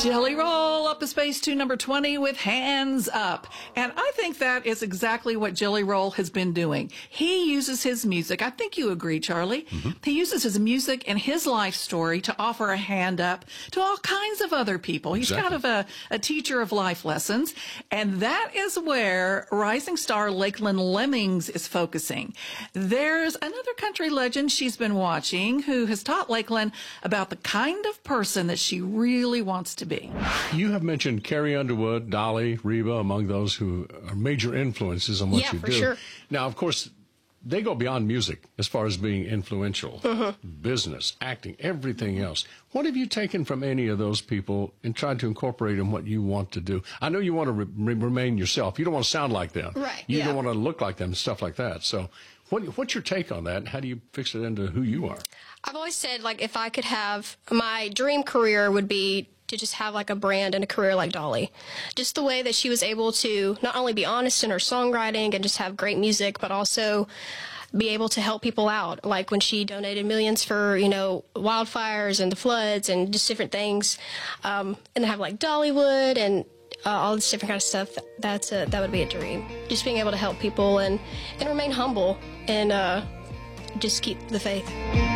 Jelly Roll, Up a Space to number 20 with Hands Up. And I think that is exactly what Jelly Roll has been doing. He uses his music. I think you agree, Charlie. He uses his music and his life story to offer a hand up to all kinds of other people. He's kind of a teacher of life lessons. And that is where rising star Lakeland Lemmings is focusing. There's another country legend she's been watching who has taught Lakeland about the kind of person that she really wants to be. You have mentioned Carrie Underwood, Dolly, Reba, among those who are major influences on what you do. Yeah, for sure. Now, of course, they go beyond music as far as being influential. Business, acting, everything else. What have you taken from any of those people and tried to incorporate in what you want to do? I know you want to remain yourself. You don't want to sound like them. Right. You don't want to look like them and stuff like that. So what's your take on that, and how do you fix it into who you are? I've always said, like, if I could have, my dream career would be to just have like a brand and a career like Dolly. Just the way that she was able to not only be honest in her songwriting and just have great music, but also be able to help people out. Like when she donated millions for, wildfires and the floods and just different things. And have like Dollywood and all this different kind of stuff. That would be a dream. Just being able to help people and remain humble and just keep the faith.